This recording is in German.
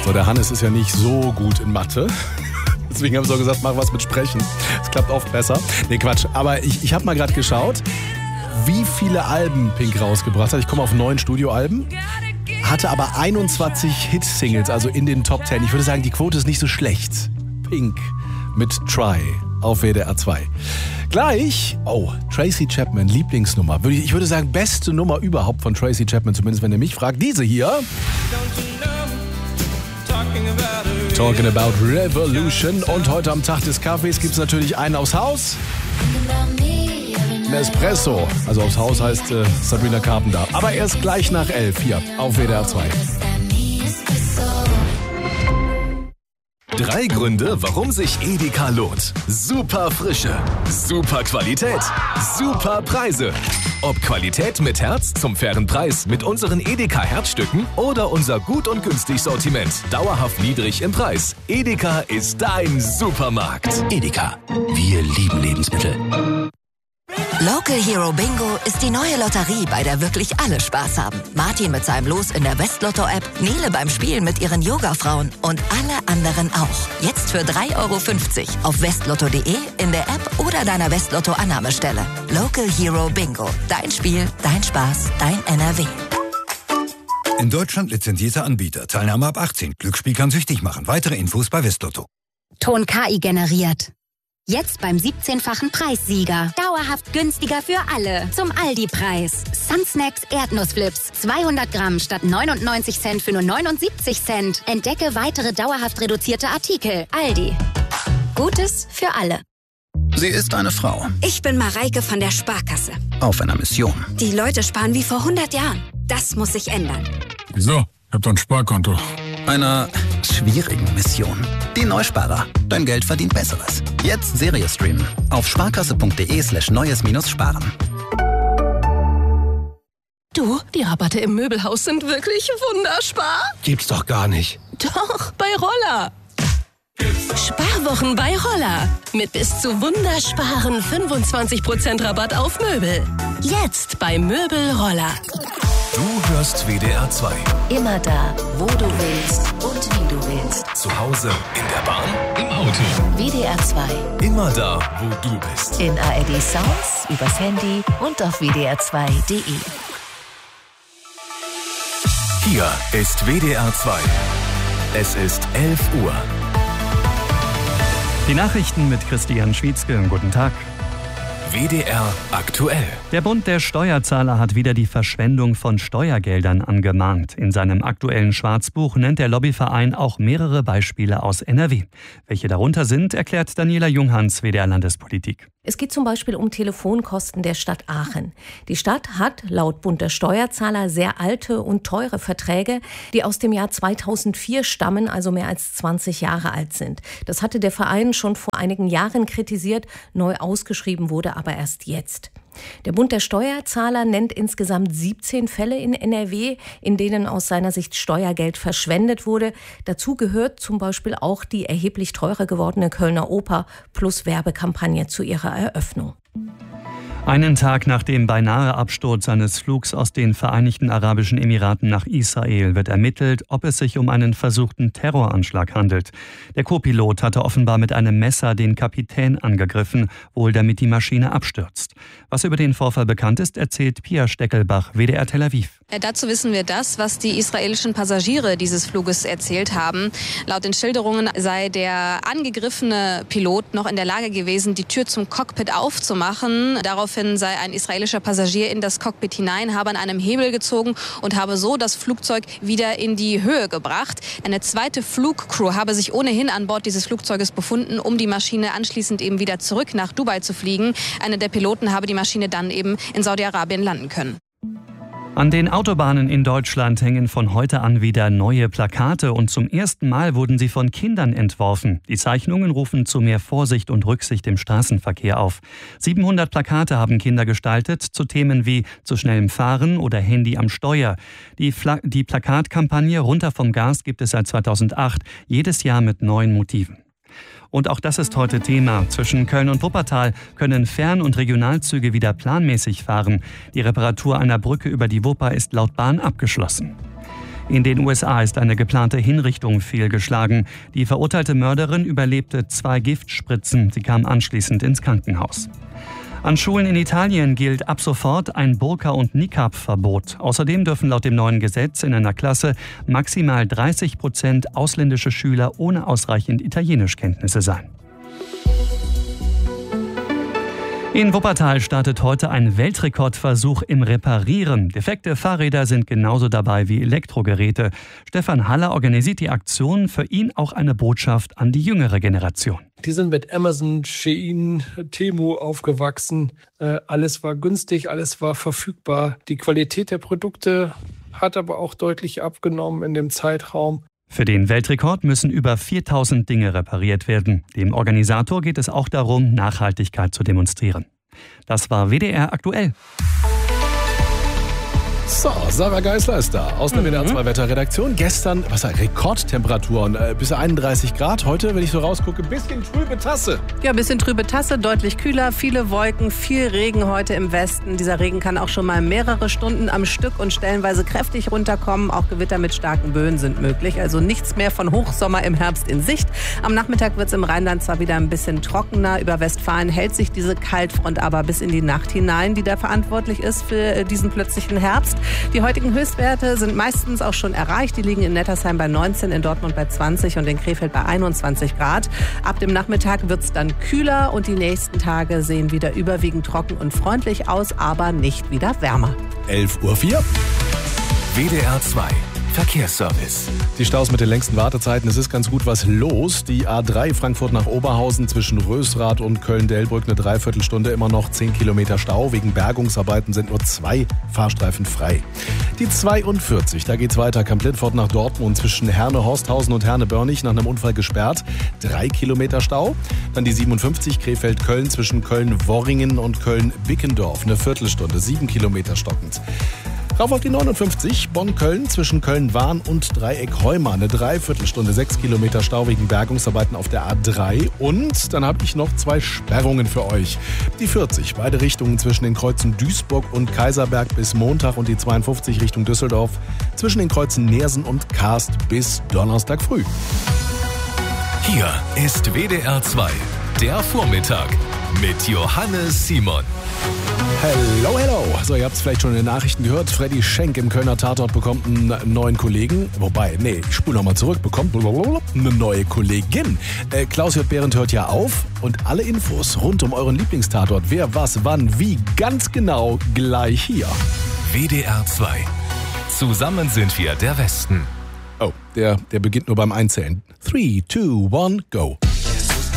So, der Hannes ist ja nicht so gut in Mathe. Deswegen habe ich auch gesagt, mach was mit Sprechen. Das klappt oft besser. Nee, Quatsch. Aber ich habe mal gerade geschaut, wie viele Alben Pink rausgebracht hat. Ich komme auf 9 Studioalben. Hatte aber 21 Hit-Singles, also in den Top 10. Ich würde sagen, die Quote ist nicht so schlecht. Pink mit Try auf WDR 2. Gleich, Tracy Chapman, Lieblingsnummer. Ich würde sagen, beste Nummer überhaupt von Tracy Chapman, zumindest wenn ihr mich fragt. Diese hier. Talking about Revolution. Und heute am Tag des Kaffees gibt es natürlich einen aufs Haus. Nespresso. Also aufs Haus heißt Sabrina Carpenter. Aber erst gleich nach 11 hier auf WDR 2. 3 Gründe, warum sich Edeka lohnt. Super Frische, super Qualität, super Preise. Ob Qualität mit Herz zum fairen Preis mit unseren Edeka Herzstücken oder unser gut und günstig Sortiment, dauerhaft niedrig im Preis. Edeka ist dein Supermarkt. Edeka, wir lieben Lebensmittel. Local Hero Bingo ist die neue Lotterie, bei der wirklich alle Spaß haben. Martin mit seinem Los in der Westlotto-App, Nele beim Spielen mit ihren Yoga-Frauen und alle anderen auch. Jetzt für 3,50 € auf westlotto.de, in der App oder deiner Westlotto-Annahmestelle. Local Hero Bingo. Dein Spiel, dein Spaß, dein NRW. In Deutschland lizenzierter Anbieter. Teilnahme ab 18. Glücksspiel kann süchtig machen. Weitere Infos bei Westlotto. Ton KI generiert. Jetzt beim 17-fachen Preissieger. Dauerhaft günstiger für alle. Zum Aldi-Preis. Sunsnacks Erdnussflips. 200 Gramm statt 99 Cent für nur 79 Cent. Entdecke weitere dauerhaft reduzierte Artikel. Aldi. Gutes für alle. Sie ist eine Frau. Ich bin Mareike von der Sparkasse. Auf einer Mission. Die Leute sparen wie vor 100 Jahren. Das muss sich ändern. Wieso? Ich hab doch ein Sparkonto. Einer schwierigen Mission. Die Neusparer. Dein Geld verdient Besseres. Jetzt Serie streamen. Auf sparkasse.de/neues-sparen. Du, die Rabatte im Möbelhaus sind wirklich wunderspar. Gibt's doch gar nicht. Doch, bei Roller. Sparwochen bei Roller. Mit bis zu wundersparen 25% Rabatt auf Möbel. Jetzt bei Möbel Roller. Du hörst WDR 2. Immer da, wo du willst und wie du willst. Zu Hause, in der Bahn, im Auto. WDR 2. Immer da, wo du bist. In ARD Sounds, übers Handy und auf wdr2.de. Hier ist WDR 2. Es ist 11 Uhr. Die Nachrichten mit Christian Schwietzke. Guten Tag. WDR aktuell. Der Bund der Steuerzahler hat wieder die Verschwendung von Steuergeldern angemahnt. In seinem aktuellen Schwarzbuch nennt der Lobbyverein auch mehrere Beispiele aus NRW. Welche darunter sind, erklärt Daniela Junghans, WDR Landespolitik. Es geht zum Beispiel um Telefonkosten der Stadt Aachen. Die Stadt hat laut Bund der Steuerzahler sehr alte und teure Verträge, die aus dem Jahr 2004 stammen, also mehr als 20 Jahre alt sind. Das hatte der Verein schon vor einigen Jahren kritisiert, neu ausgeschrieben wurde aber erst jetzt. Der Bund der Steuerzahler nennt insgesamt 17 Fälle in NRW, in denen aus seiner Sicht Steuergeld verschwendet wurde. Dazu gehört zum Beispiel auch die erheblich teurer gewordene Kölner Oper plus Werbekampagne zu ihrer Eröffnung. Einen Tag nach dem beinahe Absturz eines Flugs aus den Vereinigten Arabischen Emiraten nach Israel wird ermittelt, ob es sich um einen versuchten Terroranschlag handelt. Der Co-Pilot hatte offenbar mit einem Messer den Kapitän angegriffen, wohl damit die Maschine abstürzt. Was über den Vorfall bekannt ist, erzählt Pia Steckelbach, WDR Tel Aviv. Dazu wissen wir das, was die israelischen Passagiere dieses Fluges erzählt haben. Laut den Schilderungen sei der angegriffene Pilot noch in der Lage gewesen, die Tür zum Cockpit aufzumachen. Daraufhin sei ein israelischer Passagier in das Cockpit hinein, habe an einem Hebel gezogen und habe so das Flugzeug wieder in die Höhe gebracht. Eine zweite Flugcrew habe sich ohnehin an Bord dieses Flugzeuges befunden, um die Maschine anschließend eben wieder zurück nach Dubai zu fliegen. Einer der Piloten habe die Maschine dann eben in Saudi-Arabien landen können. An den Autobahnen in Deutschland hängen von heute an wieder neue Plakate und zum ersten Mal wurden sie von Kindern entworfen. Die Zeichnungen rufen zu mehr Vorsicht und Rücksicht im Straßenverkehr auf. 700 Plakate haben Kinder gestaltet zu Themen wie zu schnellem Fahren oder Handy am Steuer. Die Plakatkampagne Runter vom Gas gibt es seit 2008, jedes Jahr mit neuen Motiven. Und auch das ist heute Thema. Zwischen Köln und Wuppertal können Fern- und Regionalzüge wieder planmäßig fahren. Die Reparatur einer Brücke über die Wupper ist laut Bahn abgeschlossen. In den USA ist eine geplante Hinrichtung fehlgeschlagen. Die verurteilte Mörderin überlebte 2 Giftspritzen. Sie kam anschließend ins Krankenhaus. An Schulen in Italien gilt ab sofort ein Burka- und Niqab-Verbot. Außerdem dürfen laut dem neuen Gesetz in einer Klasse maximal 30% ausländische Schüler ohne ausreichend Italienischkenntnisse sein. In Wuppertal startet heute ein Weltrekordversuch im Reparieren. Defekte Fahrräder sind genauso dabei wie Elektrogeräte. Stefan Haller organisiert die Aktion, für ihn auch eine Botschaft an die jüngere Generation. Die sind mit Amazon, Shein, Temu aufgewachsen. Alles war günstig, alles war verfügbar. Die Qualität der Produkte hat aber auch deutlich abgenommen in dem Zeitraum. Für den Weltrekord müssen über 4000 Dinge repariert werden. Dem Organisator geht es auch darum, Nachhaltigkeit zu demonstrieren. Das war WDR aktuell. So, Sarah Geisler ist da aus der WDR 2 Wetterredaktion. Gestern, Rekordtemperaturen, bis 31 Grad. Heute, wenn ich so rausgucke, bisschen trübe Tasse. Ja, bisschen trübe Tasse, deutlich kühler, viele Wolken, viel Regen heute im Westen. Dieser Regen kann auch schon mal mehrere Stunden am Stück und stellenweise kräftig runterkommen. Auch Gewitter mit starken Böen sind möglich. Also nichts mehr von Hochsommer im Herbst in Sicht. Am Nachmittag wird es im Rheinland zwar wieder ein bisschen trockener. Über Westfalen hält sich diese Kaltfront aber bis in die Nacht hinein, die da verantwortlich ist für diesen plötzlichen Herbst. Die heutigen Höchstwerte sind meistens auch schon erreicht. Die liegen in Nettersheim bei 19, in Dortmund bei 20 und in Krefeld bei 21 Grad. Ab dem Nachmittag wird es dann kühler und die nächsten Tage sehen wieder überwiegend trocken und freundlich aus, aber nicht wieder wärmer. 11:04 Uhr. WDR 2 Verkehrsservice. Die Staus mit den längsten Wartezeiten, es ist ganz gut was los. Die A3 Frankfurt nach Oberhausen zwischen Rösrath und Köln-Delbrück eine Dreiviertelstunde, immer noch 10 Kilometer Stau. Wegen Bergungsarbeiten sind nur 2 Fahrstreifen frei. Die 42, da geht's weiter, Kamp-Lintfort nach Dortmund zwischen Herne-Horsthausen und Herne-Börnich nach einem Unfall gesperrt. 3 Kilometer Stau. Dann die 57 Krefeld-Köln zwischen Köln-Worringen und Köln-Bickendorf, eine Viertelstunde, 7 Kilometer stockend. Rauf auf die 59, Bonn-Köln zwischen Köln-Wahn und Dreieck-Heuma. Eine Dreiviertelstunde, 6 Kilometer Stau wegen Bergungsarbeiten auf der A3. Und dann habe ich noch 2 Sperrungen für euch. Die 40, beide Richtungen zwischen den Kreuzen Duisburg und Kaiserberg bis Montag und die 52 Richtung Düsseldorf zwischen den Kreuzen Neersen und Karst bis Donnerstag früh. Hier ist WDR 2, der Vormittag mit Johannes Simon. Hello, hello. So, ihr habt es vielleicht schon in den Nachrichten gehört. Freddy Schenk im Kölner Tatort bekommt einen neuen Kollegen. Wobei, ich spule nochmal zurück. Bekommt eine neue Kollegin. Klaus J. Behrendt hört ja auf. Und alle Infos rund um euren Lieblingstatort, wer, was, wann, wie, ganz genau gleich hier. WDR 2. Zusammen sind wir der Westen. Oh, der beginnt nur beim Einzählen. 3, 2, 1, go.